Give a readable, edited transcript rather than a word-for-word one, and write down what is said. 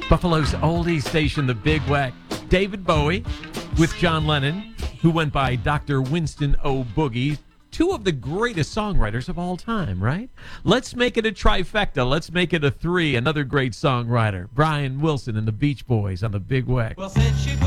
Buffalo's oldie station, the Big Weck. David Bowie with John Lennon, who went by Dr. Winston O. Boogie. Two of the greatest songwriters of all time, right? Let's make it a trifecta. Let's make it a three. Another great songwriter, Brian Wilson and the Beach Boys on the Big Weck. Well, since she